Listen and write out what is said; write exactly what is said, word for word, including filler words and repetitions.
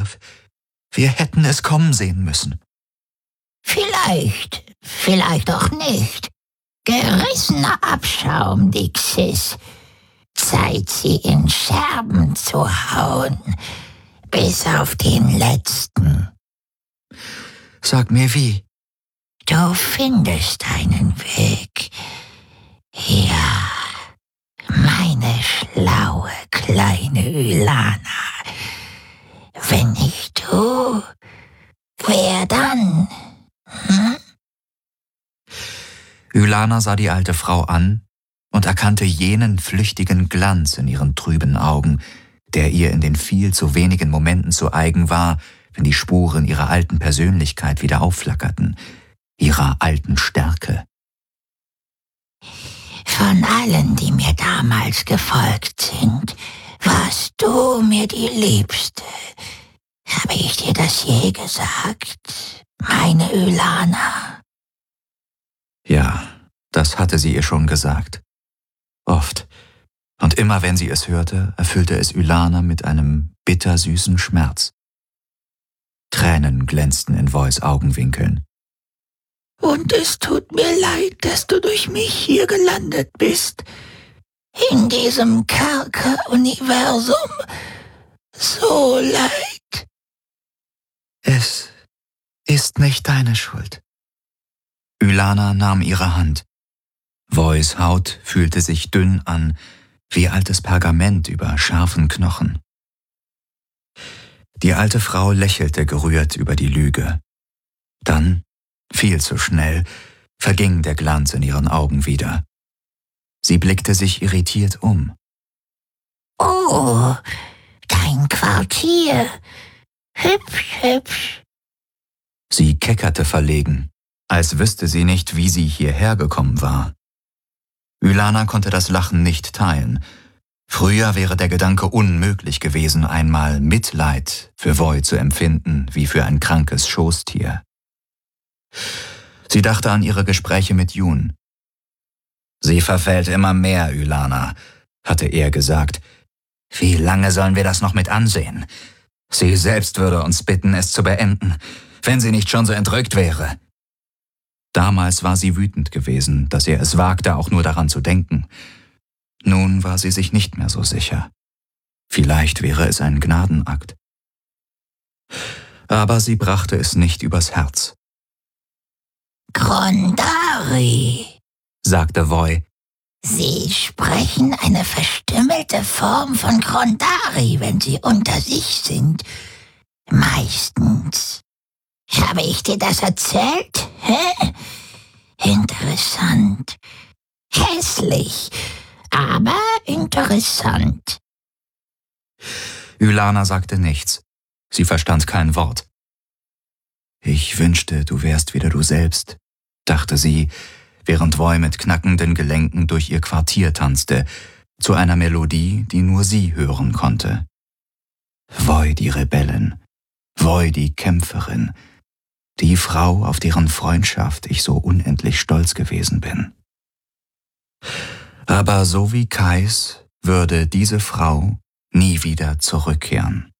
Wir hätten es kommen sehen müssen. Vielleicht, vielleicht auch nicht. Gerissener Abschaum, die Xis. Zeit, sie in Scherben zu hauen. Bis auf den letzten. Sag mir wie. Du findest einen Weg. Ja, meine schlaue kleine Ylana. Wenn nicht du, wer dann? Hm? Ylana sah die alte Frau an und erkannte jenen flüchtigen Glanz in ihren trüben Augen, der ihr in den viel zu wenigen Momenten zu eigen war, wenn die Spuren ihrer alten Persönlichkeit wieder aufflackerten, ihrer alten Stärke. Von allen, die mir damals gefolgt sind, warst du mir die Liebste. Habe ich dir das je gesagt, meine Ylana? Ja, das hatte sie ihr schon gesagt. Oft. Und immer wenn sie es hörte, erfüllte es Ylana mit einem bittersüßen Schmerz. Tränen glänzten in Vois Augenwinkeln. Und es tut mir leid, dass du durch mich hier gelandet bist. In diesem Kerker-Universum. So leid. Es ist nicht deine Schuld. Ylana nahm ihre Hand. Vois Haut fühlte sich dünn an, wie altes Pergament über scharfen Knochen. Die alte Frau lächelte gerührt über die Lüge. Dann, viel zu schnell, verging der Glanz in ihren Augen wieder. Sie blickte sich irritiert um. Oh, dein Quartier. Hübsch, hübsch. Sie keckerte verlegen, als wüsste sie nicht, wie sie hierher gekommen war. Ylana konnte das Lachen nicht teilen. Früher wäre der Gedanke unmöglich gewesen, einmal Mitleid für Voi zu empfinden, wie für ein krankes Schoßtier. Sie dachte an ihre Gespräche mit Jun. »Sie verfällt immer mehr, Ylana«, hatte er gesagt. »Wie lange sollen wir das noch mit ansehen? Sie selbst würde uns bitten, es zu beenden, wenn sie nicht schon so entrückt wäre.« Damals war sie wütend gewesen, dass er es wagte, auch nur daran zu denken. Nun war sie sich nicht mehr so sicher. Vielleicht wäre es ein Gnadenakt. Aber sie brachte es nicht übers Herz. Grondari, sagte Voi. Sie sprechen eine verstümmelte Form von Grondari, wenn sie unter sich sind. Meistens. Habe ich dir das erzählt? Hä? Interessant. Hässlich, aber interessant. Ylana sagte nichts. Sie verstand kein Wort. »Ich wünschte, du wärst wieder du selbst«, dachte sie, während Voi mit knackenden Gelenken durch ihr Quartier tanzte, zu einer Melodie, die nur sie hören konnte. Voi die Rebellin, Voi die Kämpferin, die Frau, auf deren Freundschaft ich so unendlich stolz gewesen bin. Aber so wie Kais würde diese Frau nie wieder zurückkehren.